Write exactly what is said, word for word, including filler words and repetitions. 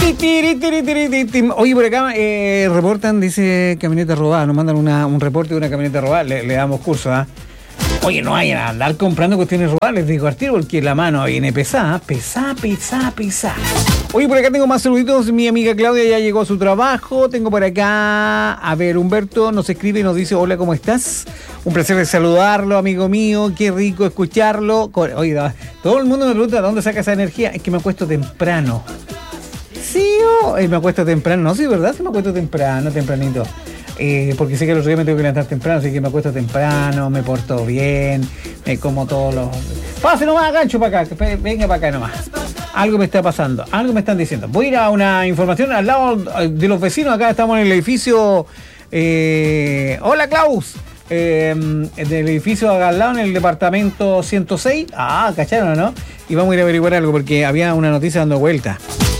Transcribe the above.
Oye, por acá eh, reportan, dice camioneta robada, nos mandan una, un reporte de una camioneta robada, le, le damos curso, ¿ah? ¿eh? Oye, no vayan a andar comprando cuestiones robadas, les digo al tiro, porque la mano viene pesada, pesada, pesada, pesada. Oye, por acá tengo más saluditos, mi amiga Claudia ya llegó a su trabajo, tengo por acá, a ver, Humberto nos escribe y nos dice, hola, ¿cómo estás? Un placer de saludarlo, amigo mío, qué rico escucharlo. Oye, todo el mundo me pregunta, ¿de dónde saca esa energía? Es que me acuesto temprano. Sí, oh, eh, me acuesto temprano, no, sí, ¿verdad? Sí, me acuesto temprano, tempranito. Eh, porque sé que el otro día me tengo que levantar temprano, así que me acuesto temprano, me porto bien, me como todos los... Pase nomás, gancho para acá, venga para acá nomás. Algo me está pasando, algo me están diciendo. Voy a ir a una información al lado de los vecinos, acá estamos en el edificio... Eh... Hola, Klaus. Eh, del edificio al lado, en el departamento ciento seis. Ah, ¿cacharon o no? Y vamos a ir a averiguar algo porque había una noticia dando vuelta.